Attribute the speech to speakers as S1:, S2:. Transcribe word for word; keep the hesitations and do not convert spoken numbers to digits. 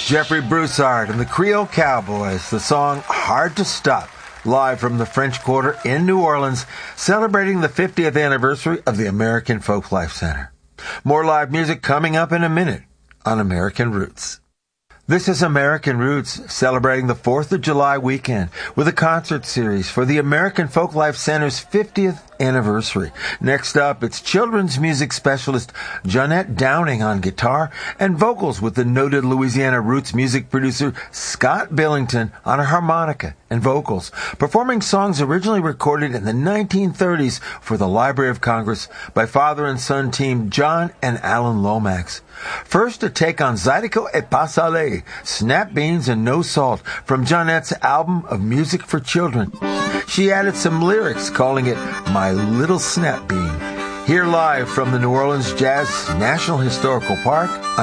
S1: Jeffrey Broussard and the Creole Cowboys, the song Hard to Stop, live from the French Quarter in New Orleans, celebrating the fiftieth anniversary of the American Folklife Center. More live music coming up in a minute on American Roots. This is American Roots, celebrating the fourth of July weekend with a concert series for the American Folklife Center's fiftieth anniversary. Next up, it's children's music specialist Jeanette Downing on guitar and vocals with the noted Louisiana roots music producer Scott Billington on a harmonica and vocals, performing songs originally recorded in the nineteen thirties for the Library of Congress by father and son team John and Alan Lomax. First, a take on Zydeco et Pas Salé, Snap Beans and No Salt, from Jeanette's album of music for children. She added some lyrics calling it My Little Snap Bean. Here live from the New Orleans Jazz National Historical Park